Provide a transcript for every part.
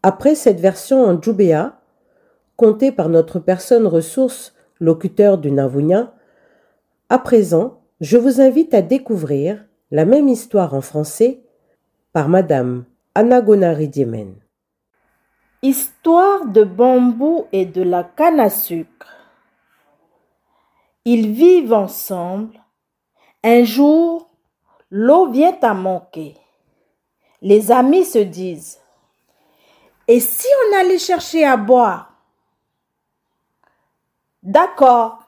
Après cette version en djoubéa, contée par notre personne ressource, locuteur du Navounia, à présent, je vous invite à découvrir la même histoire en français par Madame Anagona Ridiemen. Histoire de bambou et de la canne à sucre. Ils vivent ensemble. Un jour, l'eau vient à manquer. Les amis se disent: et si on allait chercher à boire? D'accord.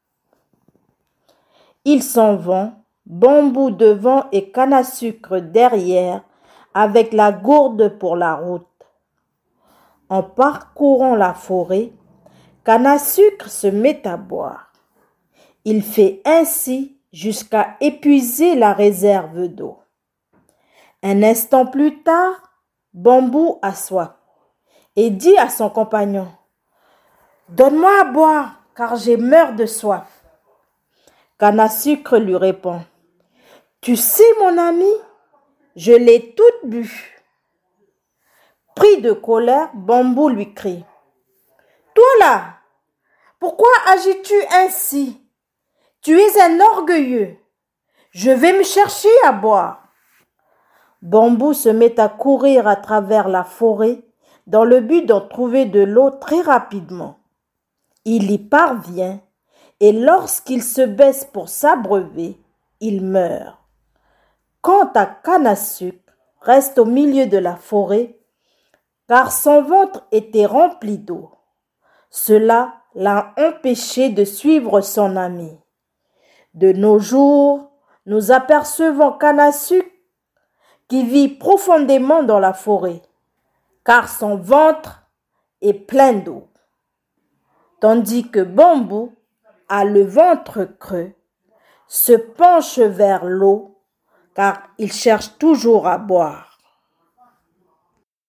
Ils s'en vont, bambou devant et canne à sucre derrière, avec la gourde pour la route. En parcourant la forêt, canne à sucre se met à boire. Il fait ainsi jusqu'à épuiser la réserve d'eau. Un instant plus tard, bambou a soif et dit à son compagnon: donne-moi à boire, car j'ai meurs de soif. Canne à sucre lui répond: tu sais, mon ami, je l'ai toute bu. Pris de colère, bambou lui crie: toi là, pourquoi agis-tu ainsi? Tu es un orgueilleux. Je vais me chercher à boire. Bambou se met à courir à travers la forêt dans le but d'en trouver de l'eau très rapidement. Il y parvient et lorsqu'il se baisse pour s'abreuver, il meurt. Quant à canne à sucre, reste au milieu de la forêt car son ventre était rempli d'eau. Cela l'a empêché de suivre son ami. De nos jours, nous apercevons canne à sucre qui vit profondément dans la forêt, car son ventre est plein d'eau, tandis que bambou a le ventre creux, se penche vers l'eau, car il cherche toujours à boire.